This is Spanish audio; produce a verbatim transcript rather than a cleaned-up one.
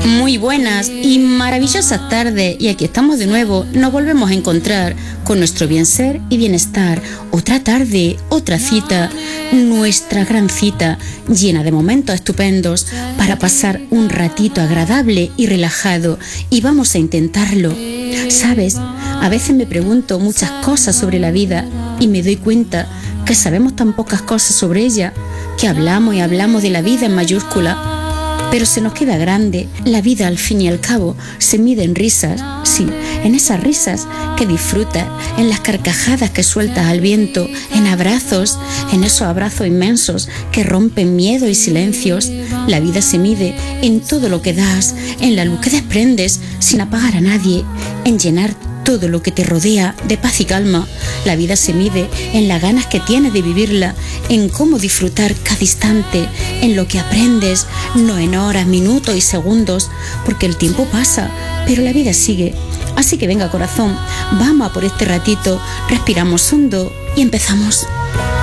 Muy buenas y maravillosas tardes, y aquí estamos de nuevo, nos volvemos a encontrar con nuestro bien ser y bienestar. Otra tarde, otra cita, nuestra gran cita, llena de momentos estupendos para pasar un ratito agradable y relajado, y vamos a intentarlo. ¿Sabes? A veces me pregunto muchas cosas sobre la vida y me doy cuenta que sabemos tan pocas cosas sobre ella, que hablamos y hablamos de la vida en mayúscula, pero se nos queda grande. La vida, al fin y al cabo, se mide en risas, sí, en esas risas que disfrutas, en las carcajadas que sueltas al viento, en abrazos, en esos abrazos inmensos que rompen miedo y silencios. La vida se mide en todo lo que das, en la luz que desprendes sin apagar a nadie, en llenar todo lo que te rodea de paz y calma. La vida se mide en las ganas que tienes de vivirla, en cómo disfrutar cada instante, en lo que aprendes, no en horas, minutos y segundos, porque el tiempo pasa, pero la vida sigue. Así que venga, corazón, vamos a por este ratito, respiramos hondo y empezamos.